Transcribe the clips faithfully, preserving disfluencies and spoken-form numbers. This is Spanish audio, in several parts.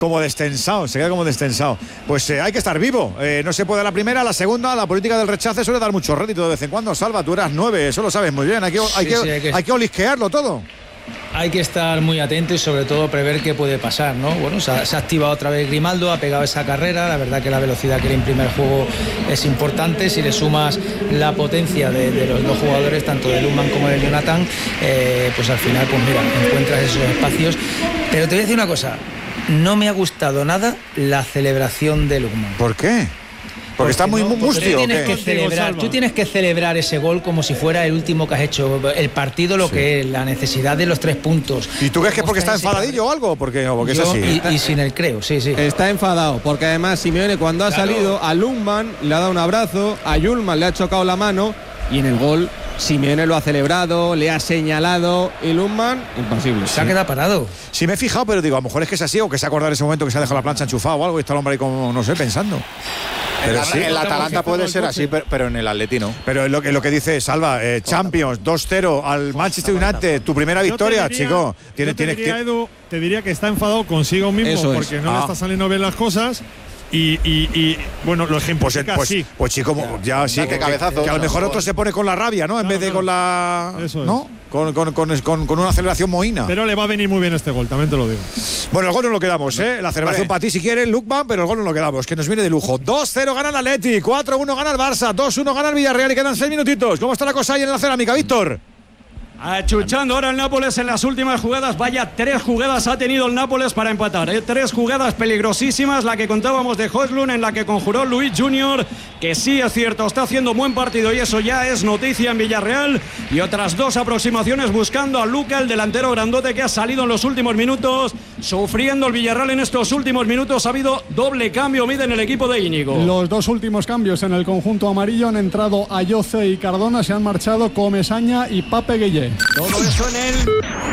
como destensado, se queda como destensado. Pues eh, hay que estar vivo. Eh, no se puede a la primera, a la segunda. La política del rechace suele dar mucho rédito de vez en cuando. Salva, tú eras nueve, eso lo sabes muy bien. Hay que, hay, sí, que, sí, hay, que, hay que olisquearlo todo. Hay que estar muy atento y sobre todo prever qué puede pasar, ¿no? Bueno, se ha, se ha activado otra vez Grimaldo, ha pegado esa carrera. La verdad que la velocidad que le imprime el juego es importante. Si le sumas la potencia de, de los dos jugadores, tanto de Lundman como de Jonathan, eh, pues al final, pues mira, encuentras esos espacios. Pero te voy a decir una cosa. No me ha gustado nada la celebración de Lundman. ¿Por qué? Porque, porque está muy no, mustio. Tú tienes, que celebrar, tú tienes que celebrar ese gol como si fuera el último que has hecho. El partido, lo sí. que es, la necesidad de los tres puntos. ¿Y tú crees que es porque está enfadadillo o algo? Porque, o porque Yo, es así. Y, y sin el creo, sí, sí. Está enfadado, porque además Simeone cuando ha claro. salido a Lundman le ha dado un abrazo, a Yulman le ha chocado la mano y en el gol Simeone lo ha celebrado, le ha señalado y Lundman, imposible. Se sí. ha quedado parado. Sí me he fijado, pero digo, a lo mejor es que es así o que se ha acordado en ese momento que se ha dejado la plancha enchufada o algo y está el hombre ahí como, no sé, pensando. Pero en, sí, en el Atalanta puede ser así, pero, pero en el Atleti no. Pero es lo que, lo que dice Salva, eh, Champions dos cero al Manchester United, tu primera victoria, diría, chico. Tiene, yo te, tiene, diría, tiene... Edu, te diría que está enfadado consigo mismo Eso porque es. no ah. le está saliendo bien las cosas. Y, y, y bueno, lo ejemplifica pues, así. Pues, pues chico, ya, ya sí, que, cabezazo, que a lo mejor no, otro se pone con la rabia, ¿no? En claro, vez de claro. con la. Eso es. ¿No? Con, con, con, con, con una aceleración mohina. Pero le va a venir muy bien este gol, también te lo digo. Bueno, el gol no lo quedamos, ¿eh? La celebración vale. para ti si quieres, Lukman, pero el gol no lo quedamos, que nos viene de lujo. dos cero gana el Atleti, cuatro uno gana el Barça, dos uno gana el Villarreal y quedan seis minutitos. ¿Cómo está la cosa ahí en la cerámica, Víctor? Achuchando ahora el Nápoles en las últimas jugadas. Vaya, tres jugadas ha tenido el Nápoles para empatar, ¿eh? Tres jugadas peligrosísimas. La que contábamos de Højlund, en la que conjuró Luis Junior, que sí es cierto, está haciendo buen partido y eso ya es noticia en Villarreal. Y otras dos aproximaciones buscando a Luca, el delantero grandote que ha salido en los últimos minutos. Sufriendo el Villarreal en estos últimos minutos. Ha habido doble cambio, mide en el equipo de Íñigo. Los dos últimos cambios en el conjunto amarillo han entrado Ayoce y Cardona. Se han marchado Comesaña y Pape Gueye. Todo eso en el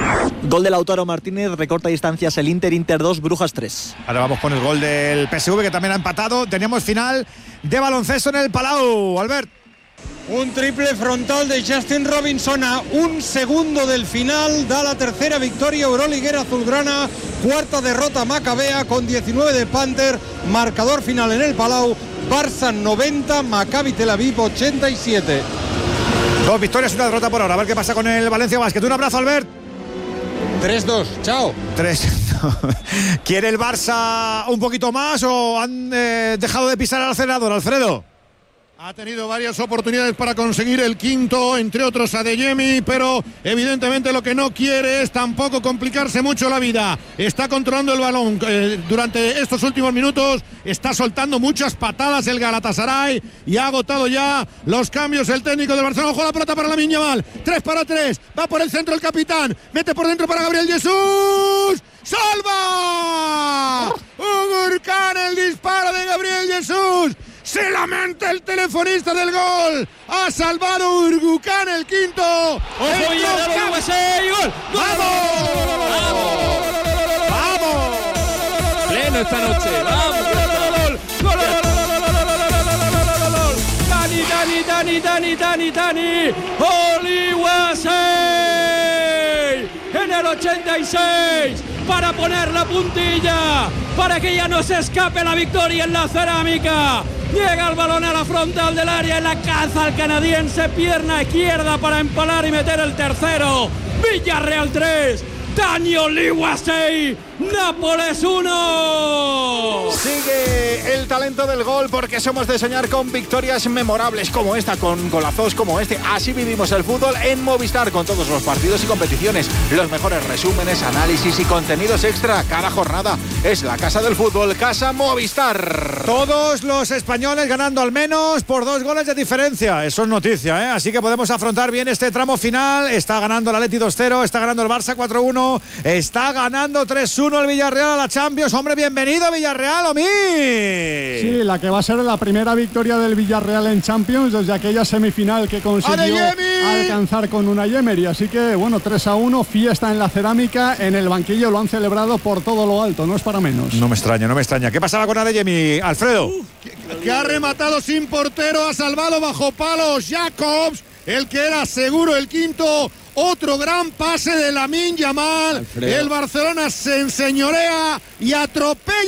gol de Lautaro Martínez, recorta distancias el Inter, Inter dos, Brujas tres. Ahora vamos con el gol del P S V que también ha empatado. Teníamos final de baloncesto en el Palau, Albert. Un triple frontal de Justin Robinson a un segundo del final. Da la tercera victoria euroliguera azulgrana. Cuarta derrota macabea con diecinueve de Panther. Marcador final en el Palau. Barça noventa, Maccabi Tel Aviv ochenta y siete. Dos victorias y una derrota por ahora. A ver qué pasa con el Valencia Basket. Un abrazo, Albert. tres dos, chao. tres. ¿Quiere el Barça un poquito más o han eh, dejado de pisar al acelerador, Alfredo? Ha tenido varias oportunidades para conseguir el quinto, entre otros a Adeyemi, pero evidentemente lo que no quiere es tampoco complicarse mucho la vida. Está controlando el balón eh, durante estos últimos minutos, está soltando muchas patadas el Galatasaray y ha agotado ya los cambios el técnico del Barcelona. Ojo la pelota para Lamine Yamal, tres para tres, va por el centro el capitán, mete por dentro para Gabriel Jesús. ¡Salva! Ugurcan, el disparo de Gabriel Jesús. Se lamenta el telefonista del gol. Ha salvado Ugurcan el quinto. ¡Ojo, y el U S A! ¡Gol! ¡Vamos! ¡Vamos! ¡Vamos! Pleno esta noche. ¡Vamos! ¡Dani, Dani, Dani, Dani, Dani, Dani! ¡Oli U S A! En el ochenta y seis, para poner la puntilla, para que ya no se escape la victoria en la cerámica. Llega el balón a la frontal del área y la caza al canadiense, pierna izquierda para empalar y meter el tercero. Villarreal tres, Daniel U S A, Nápoles uno. Sigue el talento del gol porque somos de soñar con victorias memorables como esta, con golazos como este. Así vivimos el fútbol en Movistar, con todos los partidos y competiciones, los mejores resúmenes, análisis y contenidos extra cada jornada. Es la casa del fútbol, Casa Movistar. Todos los españoles ganando al menos por dos goles de diferencia. Eso es noticia, ¿eh? Así que podemos afrontar bien este tramo final. Está ganando el Atleti dos cero, está ganando el Barça cuatro uno, está ganando tres uno el Villarreal a la Champions. Hombre, bienvenido Villarreal, Omi. Sí, la que va a ser la primera victoria del Villarreal en Champions desde aquella semifinal que consiguió ¡Adeyemi! alcanzar con Unai Emery. Así que, bueno, tres a uno, fiesta en la cerámica, en el banquillo lo han celebrado por todo lo alto, no es para menos. No me extraña, no me extraña. ¿Qué pasaba con Adeyemi, Alfredo? Uh, que, que ha rematado sin portero, ha salvado bajo palos Jacobs, el que era seguro el quinto. Otro gran pase de Lamine Yamal. Alfredo. El Barcelona se enseñorea y atropella